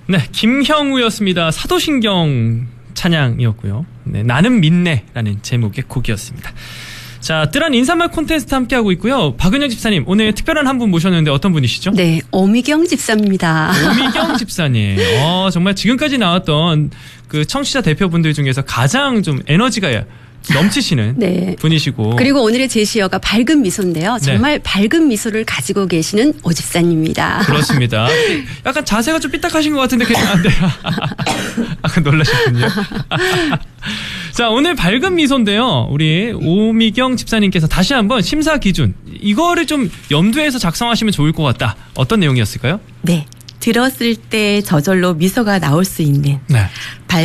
네, 김형우였습니다. 사도신경 찬양이었고요. 네, 나는 믿네라는 제목의 곡이었습니다. 자, 뜨란 인사말 콘테스트 함께하고 있고요. 박은영 집사님, 오늘 특별한 한 분 모셨는데 어떤 분이시죠? 네, 오미경 집사입니다. 오미경 집사님. 정말 지금까지 나왔던 그 청취자 대표분들 중에서 가장 좀 에너지가 넘치시는 네. 분이시고. 그리고 오늘의 제시어가 밝은 미소인데요. 정말 네. 밝은 미소를 가지고 계시는 오 집사님입니다. 그렇습니다. 약간 자세가 좀 삐딱하신 것 같은데 안 돼요. 아까 놀라셨군요. 자, 오늘 밝은 미소인데요. 우리 오미경 집사님께서 다시 한번 심사 기준 이거를 좀 염두에서 작성하시면 좋을 것 같다. 어떤 내용이었을까요? 네. 들었을 때 저절로 미소가 나올 수 있는 네.